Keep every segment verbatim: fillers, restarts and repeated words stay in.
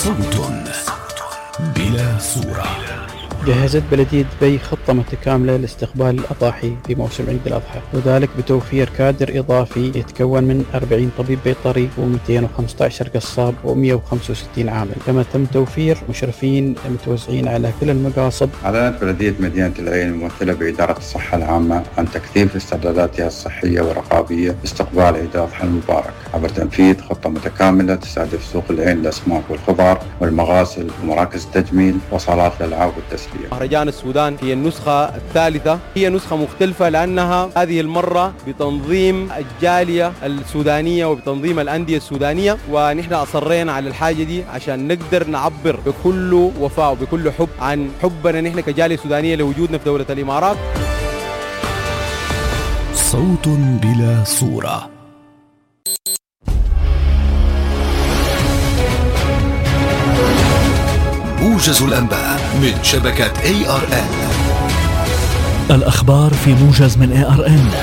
صوت بلا صورة. جهزت بلدية دبي خطة متكاملة لاستقبال الأضاحي في موسم عيد الأضحى، وذلك بتوفير كادر إضافي يتكون من أربعين طبيب بيطري ومئتين وخمسة عشر قصاب ومئة وخمسة وستين عامل، كما تم توفير مشرفين متوزعين على كل المقاصد. أعلنت بلدية مدينة العين الممثلة بإدارة الصحة العامة عن تكثيف استعداداتها الصحية والرقابية لاستقبال عيد الأضحى المبارك عبر تنفيذ خطة متكاملة تستهدف سوق العين للأسماك والخضار والمغاسل ومراكز التجميل وصالات الألعاب والتسلية. مهرجان السودان هي النسخة الثالثة، هي نسخة مختلفة لأنها هذه المرة بتنظيم الجالية السودانية وبتنظيم الأندية السودانية، ونحن أصرينا على الحاجة دي عشان نقدر نعبر بكل وفاء وبكل حب عن حبنا نحن كجالية سودانية لوجودنا في دولة الإمارات. صوت بلا صورة. موجز الأنباء من شبكة إيه آر إن. الأخبار في موجز من إيه آر إن.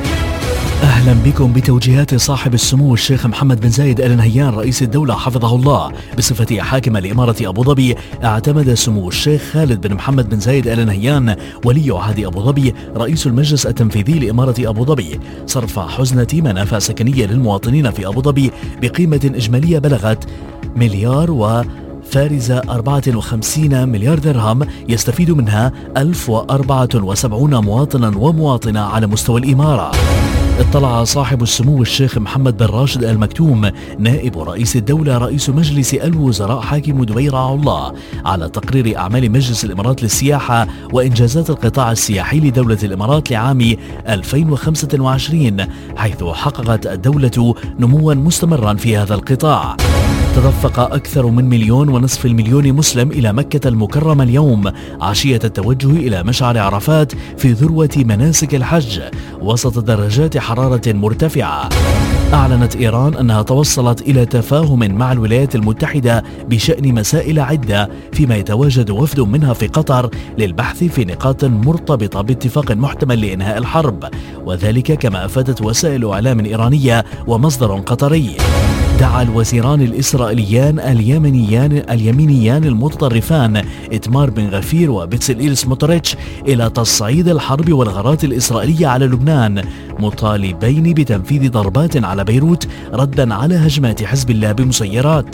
أهلا بكم. بتوجيهات صاحب السمو الشيخ محمد بن زايد آل نهيان رئيس الدولة حفظه الله بصفة حاكم لإمارة أبو ظبي، اعتمد سمو الشيخ خالد بن محمد بن زايد آل نهيان ولي عهد أبو ظبي رئيس المجلس التنفيذي لإمارة أبو ظبي صرف حزنة منافع سكنية للمواطنين في أبو ظبي بقيمة إجمالية بلغت مليار و فارزة أربعة وخمسين مليار درهم، يستفيد منها ألف وأربعة وسبعين مواطنا ومواطنة على مستوى الإمارة. اطلع صاحب السمو الشيخ محمد بن راشد آل مكتوم نائب رئيس الدولة رئيس مجلس الوزراء حاكم دبي رعاه الله على تقرير أعمال مجلس الإمارات للسياحة وإنجازات القطاع السياحي لدولة الإمارات لعام ألفين وخمسة وعشرين، حيث حققت الدولة نموا مستمرا في هذا القطاع. تدفق أكثر من مليون ونصف المليون مسلم إلى مكة المكرمة اليوم عشية التوجه إلى مشعر عرفات في ذروة مناسك الحج وسط درجات حرارة مرتفعة. أعلنت إيران أنها توصلت إلى تفاهم مع الولايات المتحدة بشأن مسائل عدة، فيما يتواجد وفد منها في قطر للبحث في نقاط مرتبطة باتفاق محتمل لإنهاء الحرب، وذلك كما أفادت وسائل إعلام إيرانية ومصدر قطري. دعا الوزيران الإسرائيليان اليمنيان اليمينيان المتطرفان إتمار بن غفير وبتسليل سموتريتش إلى تصعيد الحرب والغارات الإسرائيلية على لبنان، مطالبين بتنفيذ ضربات على بيروت ردا على هجمات حزب الله بمسيرات.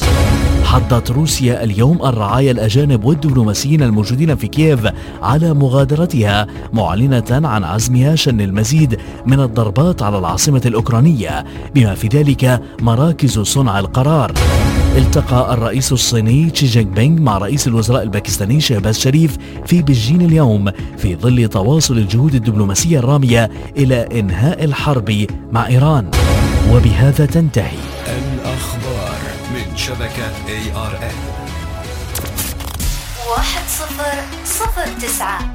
حضت روسيا اليوم الرعايا الأجانب والدبلوماسيين الموجودين في كييف على مغادرتها، معلنة عن عزمها شن المزيد من الضربات على العاصمة الأوكرانية بما في ذلك مراكز صنع القرار. التقى الرئيس الصيني شي جين بينغ مع رئيس الوزراء الباكستاني شهباز شريف في بيجين اليوم في ظل تواصل الجهود الدبلوماسية الرامية إلى إنهاء الحرب مع إيران. وبهذا تنتهي الأخبار من شبكة إيه آر إن. واحد صفر صفر تسعة